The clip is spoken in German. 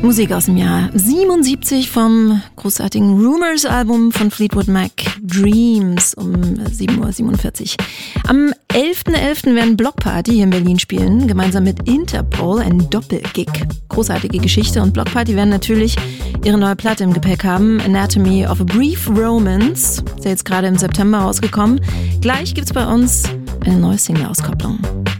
Musik aus dem Jahr 77 vom großartigen Rumours-Album von Fleetwood Mac, Dreams, um 7:47 Uhr. Am 11.11. werden Block Party hier in Berlin spielen, gemeinsam mit Interpol, ein Doppelgig. Großartige Geschichte, und Block Party werden natürlich ihre neue Platte im Gepäck haben, Anatomy of a Brief Romance, ist ja jetzt gerade im September rausgekommen. Gleich gibt's bei uns eine neue Single-Auskopplung.